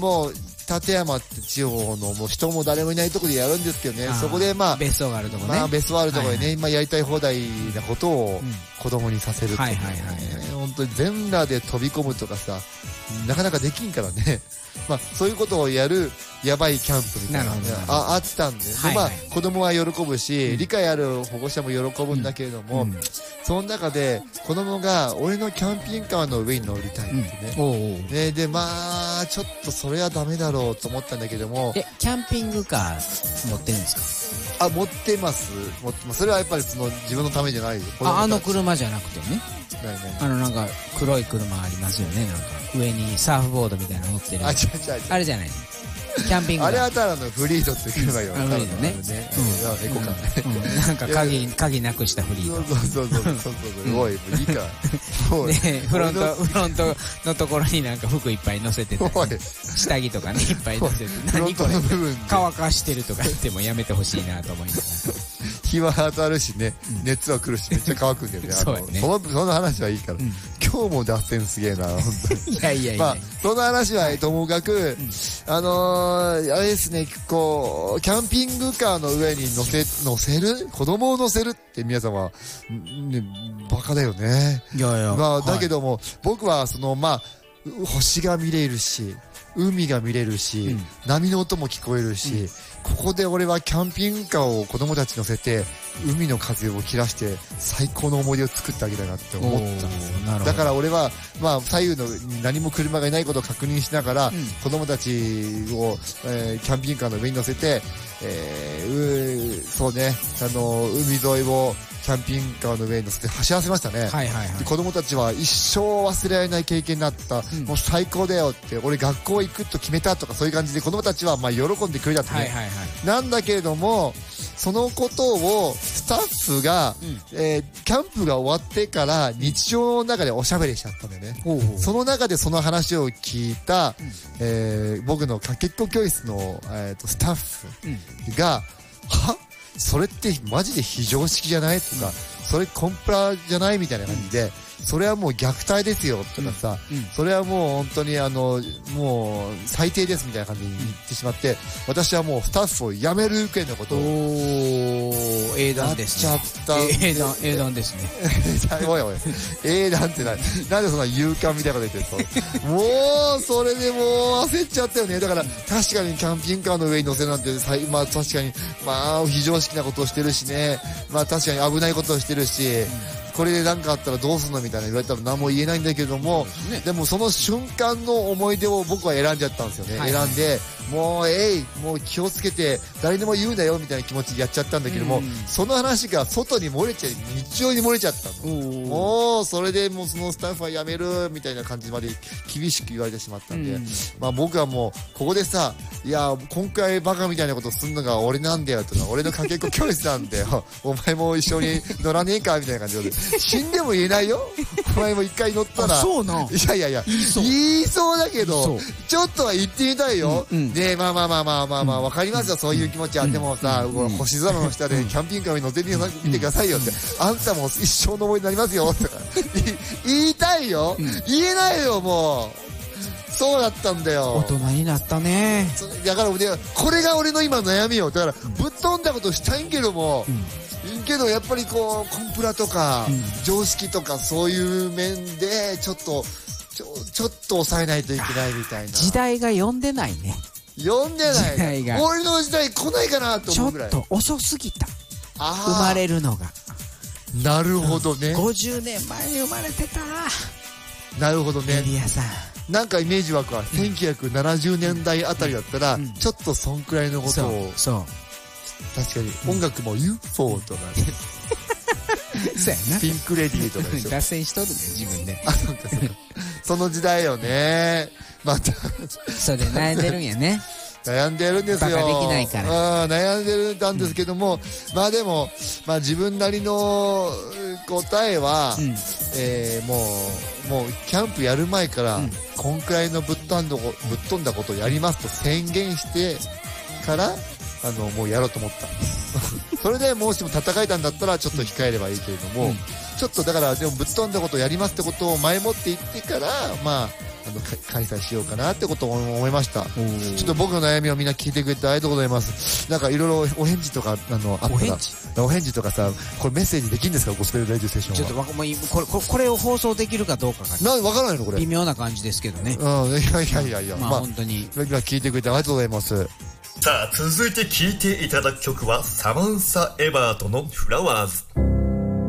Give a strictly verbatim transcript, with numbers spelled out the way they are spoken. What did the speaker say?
もう立山って地方のもう人も誰もいないところでやるんですけどね、そこでまあ別荘があるとこね、 まあ別荘あるところでね、はいはい、今やりたい放題なことを子供にさせるっていうね、はいはいはい、本当に全裸で飛び込むとかさ、なかなかできんからね。まあそういうことをやるやばいキャンプみたいなのが あ, あったんで、はいはい、でまあ子供は喜ぶし、うん、理解ある保護者も喜ぶんだけれども、うん、その中で子供が俺のキャンピングカーの上に乗りたいってね、うん、おうおうねでまあちょっとそれはダメだろうと思ったんだけども、 えキャンピングカー持ってるんですか？あ、持ってます持ってます。それはやっぱりその自分のためじゃないよ。 あ、あの車じゃなくてね、あのなんか黒い車ありますよね、なんか上にサーフボードみたいなの乗ってる、あ、違う違う違う、あれじゃないの、キャンピングカー。あれはただのフリードって車よ。フリードね。うん。エコカーね。なんか鍵、鍵なくしたフリード。そうそうそうそうそうそう。おい、もういいか。 で、フロント、フロントのところになんか服いっぱい乗せてて、下着とかね、いっぱい乗せて、何これ乾かしてるとか言ってもやめてほしいなと思いながら。 日は当たるしね、熱は来るし、めっちゃ乾くんだよね。そうやね。その、その話はいいから。今日も脱線すげえな、本当に。いやいやいや。まあ、その話はともかく、あのー、あれですね、こう、キャンピングカーの上に乗せ、乗せる子供を乗せるって皆様、ね、バカだよね。いやいや。まあ、だけども、はい、僕はその、まあ、星が見れるし、海が見れるし、うん、波の音も聞こえるし、うん、ここで俺はキャンピングカーを子供たち乗せて、海の風を切らして最高の思い出を作ってあげたいなって思ったんです。だから俺は、まあ、左右の何も車がいないことを確認しながら、うん、子供たちを、えー、キャンピングカーの上に乗せて、えー、うそうね、あの、海沿いをキャンピングカーの上に乗せて走らせましたね。はいはいはい。子供たちは一生忘れられない経験になった。うん、もう最高だよって、俺学校行くと決めたとかそういう感じで子供たちはまあ喜んでくれたってね。はいはいはい。なんだけれども、そのことをスタッフが、うん、えー、キャンプが終わってから日常の中でおしゃべりしちゃったんだよね。ほうほう。その中でその話を聞いた、うん、えー、僕のかけっこ教室の、えー、とスタッフが、うん、はそれってマジで非常識じゃないとか、うん、それコンプラじゃないみたいな感じで、うん、それはもう虐待ですよとかさ、うんうん、それはもう本当にあのもう最低ですみたいな感じに言ってしまって、私はもうスタッフを辞めるくらいのことを英断ですね。やっちゃった英断英断ですね。 おいおい英断ってななんでそんな勇敢みたいなこと言ってるの。もうそれでもう焦っちゃったよね。だから確かにキャンピングカーの上に乗せるなんて、まあ確かにまあ非常識なことをしてるしね、まあ確かに危ないことをしてるし、うん、これで何かあったらどうすんのみたいな言われたら何も言えないんだけども、で, ね、でもその瞬間の思い出を僕は選んじゃったんですよね。はいはい、選んで、もうえい、もう気をつけて誰にも言うなよみたいな気持ちでやっちゃったんだけども、うん、その話が外に漏れちゃい、日常に漏れちゃったの。もうそれでもうそのスタッフは辞めるみたいな感じまで厳しく言われてしまったんで、うん、まあ僕はもうここでさ、いや今回バカみたいなことすんのが俺なんだよとか、俺のかけっこ教室なんだよお前も一緒に乗らねえかみたいな感じで死んでも言えないよお前も一回乗ったら。 そうな。 いやいやいや、言いそう、言いそうだけどちょっとは言ってみたいよ、うんうん、でまあまあまあまあまあまあ、わかりますよ、そういう気持ちは。でもさ、星空の下でキャンピングカーに乗ってみてくださいよって、あんたも一生の思いになりますよって言いたいよ、言えないよ、もうそうだったんだよ。 大人になったね。 だからこれが俺の今の悩みよ。だからぶっ飛んだことしたいんけども、けどやっぱりこうコンプラとか常識とかそういう面でちょっとちょちょっと抑えないといけないみたいな。 時代が読んでないね。 読んでない。俺の時代来ないかなと思うぐらい。 ちょっと遅すぎた。生まれるのが。 なるほどね。 ごじゅうねんまえに生まれてた。 なるほどね。 エリアさん。 なんかイメージ枠はせんきゅうひゃくななじゅうねんだいあたりだったら、ちょっとそんくらいのことを。そう。確かに音楽も ユーフォー とかね。 そうやな。 ピンクレディーとかでしょ。 脱線しとるね、自分で。 あ、そうかそうか。その時代よね。また。 それで悩んでるんやね。 悩んでるんですよ。 バカできないから。 あ悩んでるんですけども、うん、まあでも、まあ自分なりの答えは、うん、えー、もう、もうキャンプやる前から、うん、こんくらいのぶっ飛んだ、ぶっ飛んだことをやりますと宣言してから、あの、もうやろうと思った。それでもしも戦えたんだったらちょっと控えればいいけれども、うん、ちょっとだからでもぶっ飛んだことをやりますってことを前もって言ってから、まあ、 あの開催しようかなってことを思いました。ちょっと僕の悩みをみんな聞いてくれてありがとうございます。なんかいろいろお返事とかあのあったらお返事とかさ、これメッセージできるんですか、ゴスペルレディオステーションは。 ちょっともうこれこれこれを放送できるかどうかがなわからないのこれ。 微妙な感じですけどね。 うん、いやいやいやいや、 まあ、まあ、本当に聞いてくれてありがとうございます。 さあ続いて聴いていただく曲はサマンサ・エバートのフラワーズ。